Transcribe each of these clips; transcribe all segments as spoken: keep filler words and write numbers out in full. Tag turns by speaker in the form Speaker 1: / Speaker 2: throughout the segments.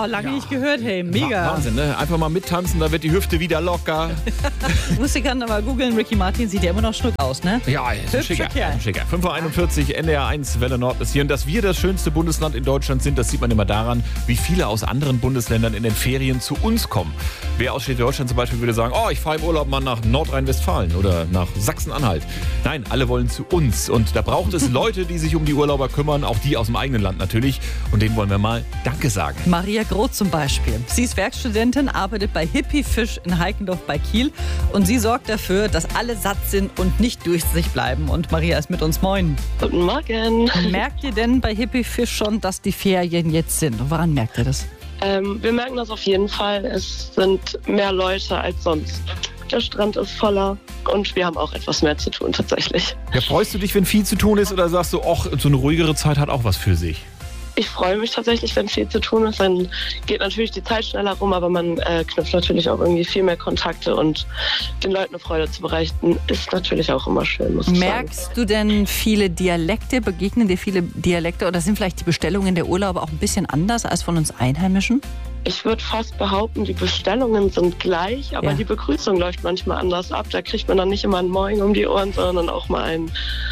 Speaker 1: lange
Speaker 2: Ja.
Speaker 1: nicht gehört, hey, mega.
Speaker 2: Wahnsinn, ne? Einfach mal mittanzen, da wird die Hüfte wieder locker.
Speaker 1: Muss ich gerade mal googeln, Ricky Martin sieht ja immer noch schnuck aus, ne?
Speaker 2: Ja, ist ein
Speaker 1: Hübscher
Speaker 2: schicker,
Speaker 1: Kerl.
Speaker 2: ein schicker. fünf Uhr einundvierzig, N D R eins, Welle Nord ist hier. Und dass wir das schönste Bundesland in Deutschland sind, das sieht man immer daran, wie viele aus anderen Bundesländern in den Ferien zu uns kommen. Wer aus Schleswig-Holstein zum Beispiel würde sagen, oh, ich fahre im Urlaub mal nach Nordrhein-Westfalen oder nach Sachsen-Anhalt. Nein, alle wollen zu uns. Und da braucht es Leute, die sich um die Urlauber kümmern, auch die aus dem eigenen Land natürlich. Und denen wollen wir mal Danke sagen.
Speaker 1: Maria Groth zum Beispiel. Sie ist Werkstudentin, arbeitet bei Hippie Fisch in Heikendorf bei Kiel und sie sorgt dafür, dass alle satt sind und nicht durch sich bleiben. Und Maria ist mit uns. Moin.
Speaker 3: Guten Morgen.
Speaker 1: Merkt ihr denn bei Hippie Fisch schon, dass die Ferien jetzt sind? Und woran merkt ihr das?
Speaker 3: Ähm, wir merken das auf jeden Fall. Es sind mehr Leute als sonst. Der Strand ist voller und wir haben auch etwas mehr zu tun tatsächlich.
Speaker 2: Ja, freust du dich, wenn viel zu tun ist, oder sagst du, ach, so eine ruhigere Zeit hat auch was für sich?
Speaker 3: Ich freue mich tatsächlich, wenn viel zu tun ist. Dann geht natürlich die Zeit schneller rum, aber man äh, knüpft natürlich auch irgendwie viel mehr Kontakte und den Leuten eine Freude zu bereiten, ist natürlich auch immer schön, muss ich
Speaker 1: Merkst
Speaker 3: sagen.
Speaker 1: du denn viele Dialekte? Begegnen dir viele Dialekte oder sind vielleicht die Bestellungen der Urlauber auch ein bisschen anders als von uns Einheimischen?
Speaker 3: Ich würde fast behaupten, die Bestellungen sind gleich, aber
Speaker 1: Ja.
Speaker 3: die Begrüßung läuft manchmal anders ab. Da kriegt man dann nicht immer ein Moin um die Ohren, sondern auch mal ein,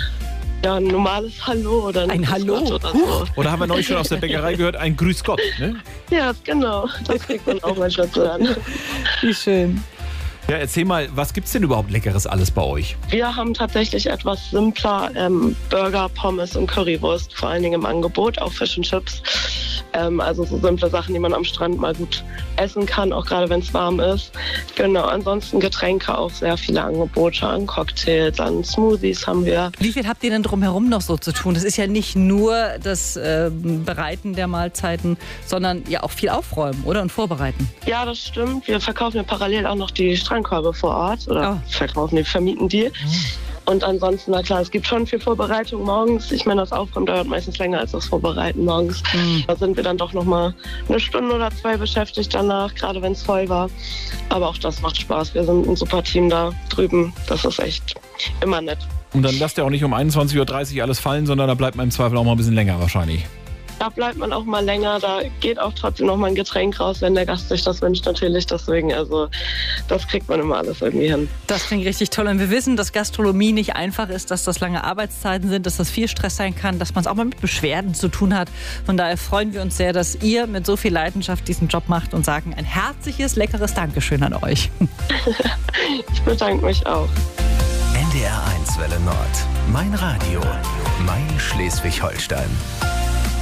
Speaker 3: ja, ein normales Hallo oder ein,
Speaker 1: Ein
Speaker 3: Grüß
Speaker 1: Hallo?
Speaker 3: Gott oder so.
Speaker 2: Oder haben wir neulich schon aus der Bäckerei gehört, ein Grüß Gott, ne?
Speaker 3: Ja, genau. Das kriegt man auch manchmal zu hören.
Speaker 1: Wie schön.
Speaker 2: Ja, erzähl mal, was gibt's denn überhaupt Leckeres alles bei euch?
Speaker 3: Wir haben tatsächlich etwas simpler ähm, Burger, Pommes und Currywurst, vor allen Dingen im Angebot, auch Fish and Chips. Ähm, also so simple Sachen, die man am Strand mal gut essen kann, auch gerade wenn es warm ist. Genau, ansonsten Getränke auch sehr viele Angebote an Cocktails, an Smoothies haben wir.
Speaker 1: Wie viel habt ihr denn drumherum noch so zu tun? Das ist ja nicht nur das äh, Bereiten der Mahlzeiten, sondern ja auch viel aufräumen, oder? Und vorbereiten.
Speaker 3: Ja, das stimmt. Wir verkaufen ja parallel auch noch die Strandkörbe vor Ort oder
Speaker 1: Oh.
Speaker 3: verkaufen die, vermieten die. Und ansonsten, na klar, es gibt schon viel Vorbereitung morgens. Ich meine, das Aufräumen dauert meistens länger als das Vorbereiten morgens.
Speaker 1: Mhm.
Speaker 3: Da sind wir dann doch noch mal eine Stunde oder zwei beschäftigt danach, gerade wenn es voll war. Aber auch das macht Spaß. Wir sind ein super Team da drüben. Das ist echt immer nett.
Speaker 2: Und dann lasst ihr auch nicht um einundzwanzig Uhr dreißig alles fallen, sondern da bleibt man im Zweifel auch mal ein bisschen länger wahrscheinlich.
Speaker 3: Da bleibt man auch mal länger. Da geht auch trotzdem noch mal ein Getränk raus, wenn der Gast sich das wünscht natürlich. Deswegen, also das kriegt man immer alles irgendwie hin.
Speaker 1: Das klingt richtig toll. Und wir wissen, dass Gastronomie nicht einfach ist, dass das lange Arbeitszeiten sind, dass das viel Stress sein kann, dass man es auch mal mit Beschwerden zu tun hat. Von daher freuen wir uns sehr, dass ihr mit so viel Leidenschaft diesen Job macht und sagen ein herzliches, leckeres Dankeschön an euch.
Speaker 3: Ich bedanke mich auch.
Speaker 4: N D R eins Welle Nord. Mein Radio. Mein Schleswig-Holstein.